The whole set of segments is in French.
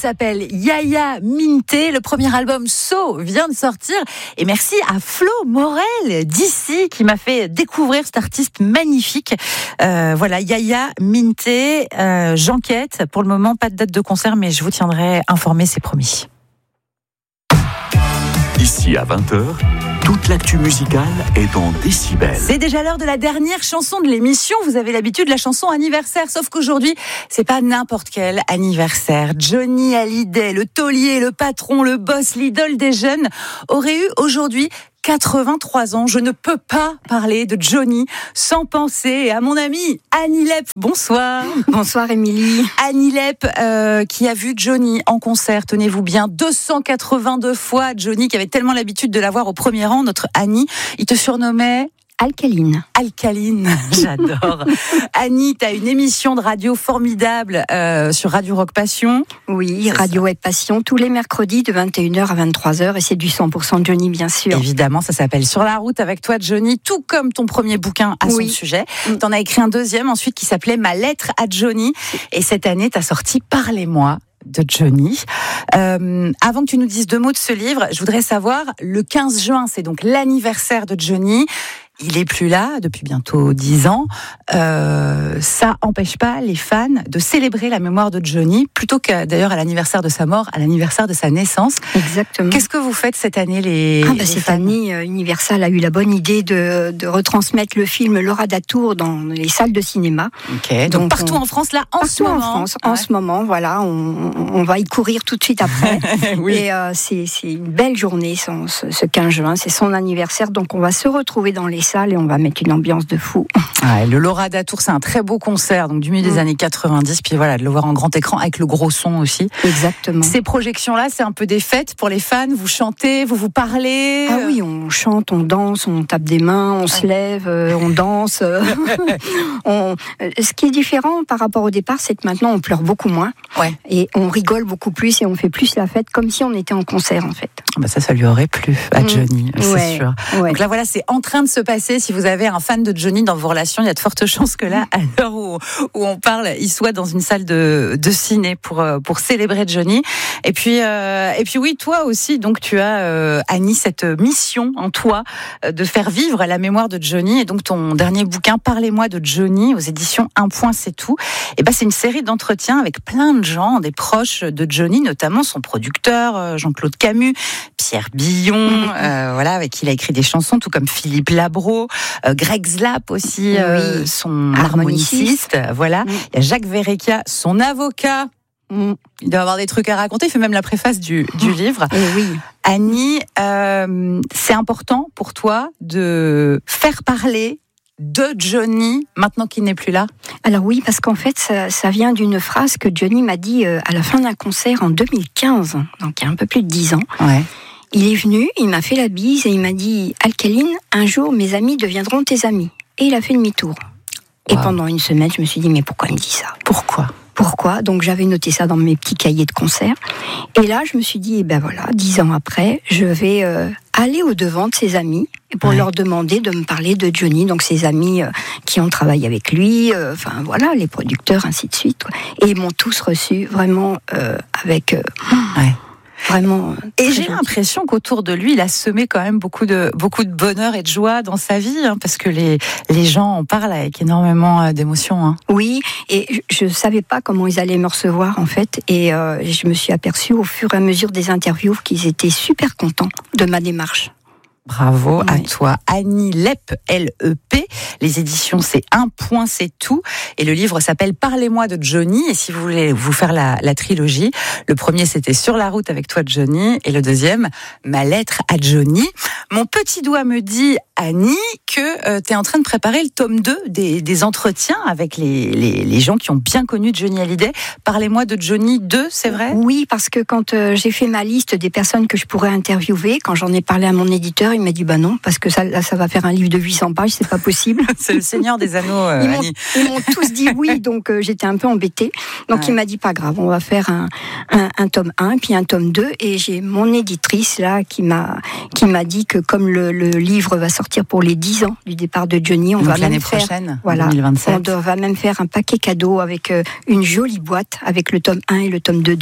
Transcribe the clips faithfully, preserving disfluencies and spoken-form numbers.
s'appelle Yaya Minté. Le premier album So vient de sortir. Et merci à Flo Morel d'ici qui m'a fait découvrir cet artiste magnifique. Euh, voilà, Yaya Minté. Euh, j'enquête. Pour le moment, pas de date de concert, mais je vous tiendrai informé, c'est promis. Ici à vingt heures, toute l'actu musicale est en décibels. C'est déjà l'heure de la dernière chanson de l'émission. Vous avez l'habitude de la chanson anniversaire, sauf qu'aujourd'hui, c'est pas n'importe quel anniversaire. Johnny Hallyday, le taulier, le patron, le boss, l'idole des jeunes, aurait eu aujourd'hui quatre-vingt-trois ans. Je ne peux pas parler de Johnny sans penser à mon amie Annie Lepp. Bonsoir. Bonsoir Émilie. Annie Lepp euh, qui a vu Johnny en concert, tenez-vous bien, deux cent quatre-vingt-deux fois. Johnny qui avait tellement l'habitude de la voir au premier rang, notre Annie, il te surnommait Alcaline. Alcaline, j'adore. Annie, tu as une émission de radio formidable euh, sur Radio Rock Passion. Oui, c'est Radio Web Passion, tous les mercredis de vingt et une heures à vingt-trois heures, et c'est du cent pour cent Johnny, bien sûr. Évidemment, ça s'appelle Sur la route avec toi, Johnny, tout comme ton premier bouquin à oui. son sujet. Tu en as écrit un deuxième ensuite qui s'appelait Ma lettre à Johnny. Et cette année, tu as sorti Parlez-moi de Johnny. Euh, avant que tu nous dises deux mots de ce livre, je voudrais savoir, le quinze juin, c'est donc l'anniversaire de Johnny. Il est plus là depuis bientôt dix ans. Euh, ça empêche pas les fans de célébrer la mémoire de Johnny, plutôt que d'ailleurs à l'anniversaire de sa mort, à l'anniversaire de sa naissance. Exactement. Qu'est-ce que vous faites cette année, les, ah bah les Cette fans année, euh, Universal a eu la bonne idée de, de retransmettre le film Laura Datour dans les salles de cinéma. Ok. Donc, Donc partout on, en France, là, en partout ce moment. en France, ouais. en ce moment, voilà, on, on va y courir tout de suite après. oui. Et euh, c'est, c'est une belle journée, son, ce, ce quinze juin, c'est son anniversaire, donc on va se retrouver dans les salles et on va mettre une ambiance de fou. Ouais, le Laura Datour, c'est un très beau concert, donc du milieu des mmh. années quatre-vingt-dix, puis voilà, de le voir en grand écran avec le gros son aussi. Exactement. Ces projections-là, c'est un peu des fêtes pour les fans. Vous chantez, vous vous parlez. Ah oui, on chante, on danse, on tape des mains, on ouais. se lève, euh, on danse. on... Ce qui est différent par rapport au départ, c'est que maintenant on pleure beaucoup moins ouais. et on rigole beaucoup plus et on fait plus la fête comme si on était en concert en fait. Bah ça, ça lui aurait plu à Johnny, mmh. c'est ouais. sûr. Ouais. Donc là, voilà, c'est en train de se passer. Si vous avez un fan de Johnny dans vos relations, il y a de fortes chances que là, à l'heure où, où on parle, il soit dans une salle de, de ciné pour, pour célébrer Johnny. Et puis, euh, et puis oui, toi aussi, donc tu as, euh, Annie, cette mission en toi de faire vivre la mémoire de Johnny. Et donc ton dernier bouquin, Parlez-moi de Johnny, aux éditions Un Point C'est Tout. Et ben, c'est une série d'entretiens avec plein de gens, des proches de Johnny, notamment son producteur, Jean-Claude Camus, Pierre Billon, mmh. euh, voilà, avec qui il a écrit des chansons, tout comme Philippe Labro, euh, Greg Zlap aussi, euh, oui. son harmoniciste. harmoniciste, voilà. Mmh. Il y a Jacques Verrecchia, son avocat. Mmh. Il doit avoir des trucs à raconter. Il fait même la préface du, du mmh. livre. Et oui. Annie, euh, c'est important pour toi de faire parler de Johnny maintenant qu'il n'est plus là? Alors oui, parce qu'en fait, ça, ça vient d'une phrase que Johnny m'a dit euh, à la fin d'un concert en deux mille quinze, donc il y a un peu plus de dix ans. Ouais. Il est venu, il m'a fait la bise et il m'a dit « Alcaline, un jour mes amis deviendront tes amis ». Et il a fait demi-tour. Wow. Et pendant une semaine, je me suis dit « Mais pourquoi il me dit ça ? Pourquoi ? Pourquoi ?» Donc j'avais noté ça dans mes petits cahiers de concert. Et là, je me suis dit, eh ben voilà, dix ans après, je vais euh, aller au-devant de ses amis pour ouais. leur demander de me parler de Johnny, donc ses amis euh, qui ont travaillé avec lui, euh, enfin voilà, les producteurs, ainsi de suite. Et ils m'ont tous reçu vraiment euh, avec... Euh, ouais. Vraiment. Et j'ai gentil. l'impression qu'autour de lui, il a semé quand même beaucoup de beaucoup de bonheur et de joie dans sa vie, hein, parce que les les gens en parlent avec énormément d'émotions. Hein. Oui, et je, je savais pas comment ils allaient me recevoir en fait, et euh, je me suis aperçue au fur et à mesure des interviews qu'ils étaient super contents de ma démarche. Bravo oui. à toi, Annie Lepp, L E P. Les éditions, c'est Un Point C'est Tout. Et le livre s'appelle Parlez-moi de Johnny. Et si vous voulez vous faire la, la trilogie, le premier, c'était Sur la route avec toi, Johnny. Et le deuxième, Ma lettre à Johnny. Mon petit doigt me dit, Annie, que euh, tu es en train de préparer le tome deux des, des entretiens avec les, les, les gens qui ont bien connu Johnny Hallyday. Parlez-moi de Johnny deux, c'est vrai ? Oui, parce que quand euh, j'ai fait ma liste des personnes que je pourrais interviewer, quand j'en ai parlé à mon éditeur, il m'a dit bah non, parce que ça, là, ça va faire un livre de huit cents pages, c'est pas possible. C'est le Seigneur des Anneaux, euh, ils, m'ont, Annie. ils m'ont tous dit oui, donc euh, j'étais un peu embêtée. Donc ouais. il m'a dit pas grave, on va faire un, un, un tome un, puis un tome deux, et j'ai mon éditrice là qui m'a, qui m'a dit que comme le, le livre va sortir pour les dix ans du départ de Johnny, on donc va l'année même prochaine, faire, voilà, deux mille vingt-sept. on va même faire un paquet cadeau avec euh, une jolie boîte avec le tome un et le tome deux dedans.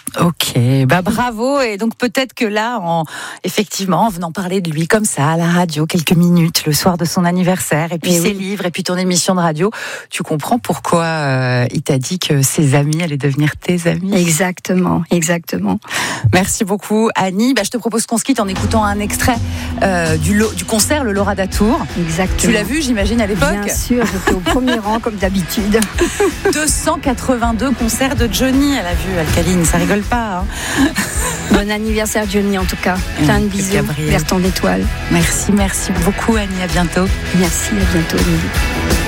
Ok, bah bravo. Et donc peut-être que là, en, effectivement, en venant parler de lui comme ça à la radio, quelques minutes le soir de son anniversaire, et puis et ses oui. livres, et puis ton émission de radio, tu comprends pourquoi euh, il t'a dit que ses amis allaient devenir tes amis. Exactement, exactement. Merci beaucoup, Annie. Bah, je te propose qu'on se quitte en écoutant un extrait euh, du, du concert Le Laura d'Atour. Exactement. Tu l'as vu, j'imagine, à l'époque ? Bien sûr, j'étais au premier rang comme d'habitude. deux cent quatre-vingt-deux concerts de Johnny, elle a vu, Alcaline, ça rigole pas. Hein. Bon anniversaire Johnny en tout cas. Plein de bisous vers ton étoile. Merci, merci beaucoup Annie, à bientôt. Merci, à bientôt.